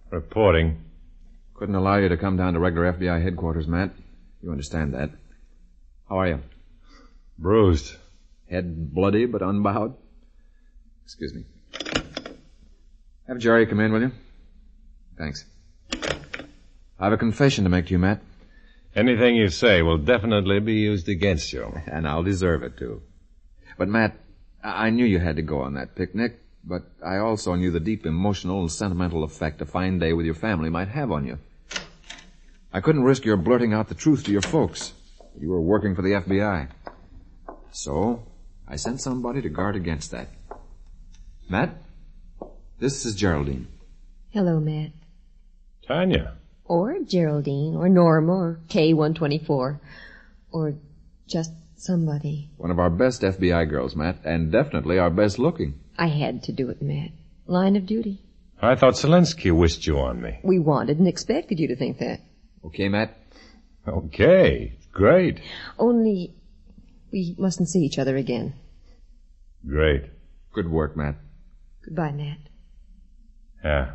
Reporting. Couldn't allow you to come down to regular FBI headquarters, Matt. You understand that. How are you? Bruised. Head bloody but unbowed? Excuse me. Have Jerry come in, will you? Thanks. I have a confession to make to you, Matt. Anything you say will definitely be used against you. And I'll deserve it, too. But, Matt, I knew you had to go on that picnic, but I also knew the deep emotional and sentimental effect a fine day with your family might have on you. I couldn't risk your blurting out the truth to your folks. You were working for the FBI. So, I sent somebody to guard against that. Matt, this is Geraldine. Hello, Matt. Tanya. Or Geraldine, or Norma, or K-124. Or just somebody. One of our best FBI girls, Matt, and definitely our best looking. I had to do it, Matt. Line of duty. I thought Zelensky wished you on me. We wanted and expected you to think that. Okay, Matt? Okay, great. Only we mustn't see each other again. Great. Good work, Matt. Goodbye, Matt. Yeah.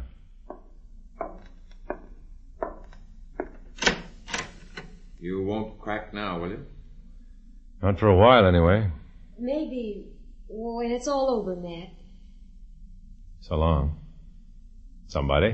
You won't crack now, will you? Not for a while, anyway. Maybe when it's all over, Matt. So long. Somebody.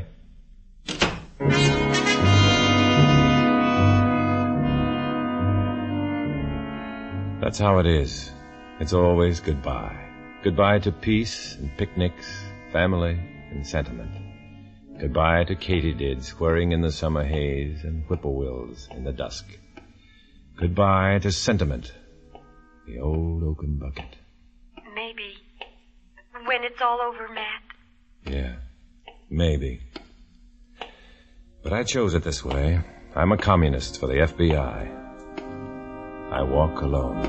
That's how it is. It's always goodbye. Goodbye to peace and picnics, family and sentiment. Goodbye to katydids whirring in the summer haze and whippoorwills in the dusk. Goodbye to sentiment, the old oaken bucket. Maybe when it's all over, Matt. Yeah, maybe. But I chose it this way. I'm a communist for the FBI. I walk alone.